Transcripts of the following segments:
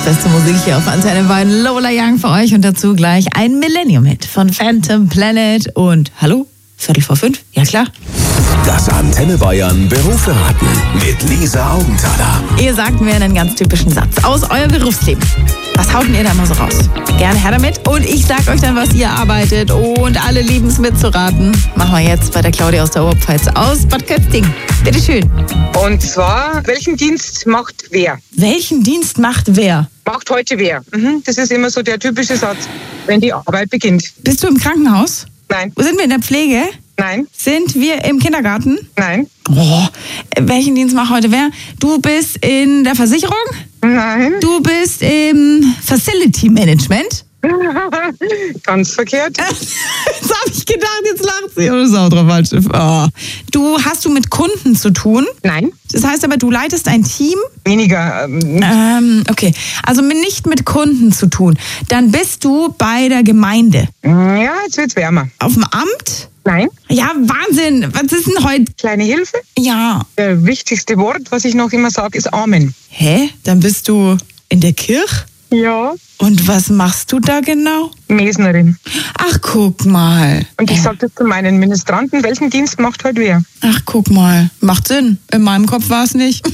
Beste Musik hier auf Antenne Bayern. Lola Young für euch und dazu gleich ein Millennium-Hit von Phantom Planet. Und hallo, 5:15? Ja klar. Das Antenne Bayern Berufsverraten mit Lisa Augenthaler. Ihr sagt mir einen ganz typischen Satz aus eurem Berufsleben. Was haut denn ihr da immer so raus? Gerne her damit. Und ich sag euch dann, was ihr arbeitet. Und alle lieben es mitzuraten. Machen wir jetzt bei der Claudia aus der Oberpfalz aus Bad Kötzting. Bitteschön. Und zwar, welchen Dienst macht wer? Welchen Dienst macht wer? Macht heute wer? Das ist immer so der typische Satz, wenn die Arbeit beginnt. Bist du im Krankenhaus? Nein, Sind wir in der Pflege? nein, Sind wir im Kindergarten? nein, Oh, welchen Dienst macht heute wer? Du bist in der Versicherung? nein. Du bist im Facility Management? Ganz verkehrt. Jetzt habe ich gedacht, jetzt lacht sie. Oh, das ist auch drauf falsch. Oh. Hast du mit Kunden zu tun? Nein, Das heißt aber, du leitest ein Team? weniger. Okay, also nicht mit Kunden zu tun. Dann bist du bei der Gemeinde. Ja, jetzt wird's wärmer. Auf dem Amt? Nein, Ja, Wahnsinn. Was ist denn heute? kleine Hilfe. Ja. Der wichtigste Wort, was ich noch immer sage, ist Amen. Hä? Dann bist du in der Kirche? Ja, Und was machst du da genau? Mesnerin. Ach, guck mal. Und ich sage das zu meinen Ministranten, welchen Dienst macht heute wer? Ach, guck mal. Macht Sinn. In meinem Kopf war es nicht.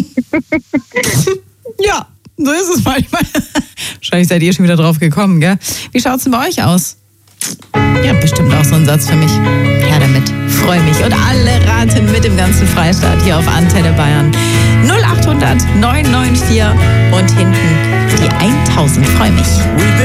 Ja, so ist es manchmal. Wahrscheinlich seid ihr schon wieder drauf gekommen, gell? Wie schaut's denn bei euch aus? Ja, bestimmt auch so ein Satz für mich. Her damit. Freue mich. Und alle raten mit dem ganzen Freistaat hier auf Antenne Bayern. 0800 994 und hinten die 1000. Freue mich.